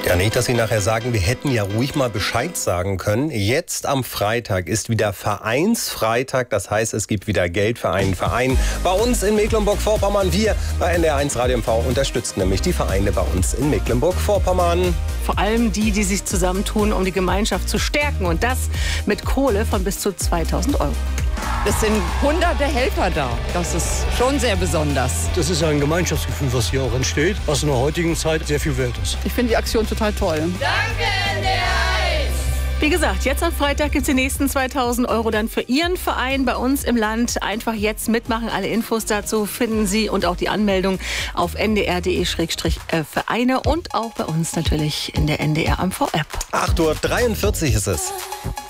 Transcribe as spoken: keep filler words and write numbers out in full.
Ja, nicht, dass Sie nachher sagen, wir hätten ja ruhig mal Bescheid sagen können. Jetzt am Freitag ist wieder Vereinsfreitag. Das heißt, es gibt wieder Geld für einen Verein. Bei uns in Mecklenburg-Vorpommern, wir bei N D R eins Radio M V unterstützen nämlich die Vereine bei uns in Mecklenburg-Vorpommern. Vor allem die, die sich zusammentun, um die Gemeinschaft zu stärken. Und das mit Kohle von bis zu zweitausend Euro. Es sind hunderte Helfer da. Das ist schon sehr besonders. Das ist ein Gemeinschaftsgefühl, was hier auch entsteht, was in der heutigen Zeit sehr viel wert ist. Ich finde die Aktion total toll. Danke, N D R eins! Wie gesagt, jetzt am Freitag gibt es die nächsten zweitausend Euro dann für Ihren Verein bei uns im Land. Einfach jetzt mitmachen. Alle Infos dazu finden Sie und auch die Anmeldung auf n d r punkt d e Schrägstrich Vereine und auch bei uns natürlich in der N D R M V App. acht Uhr dreiundvierzig ist es.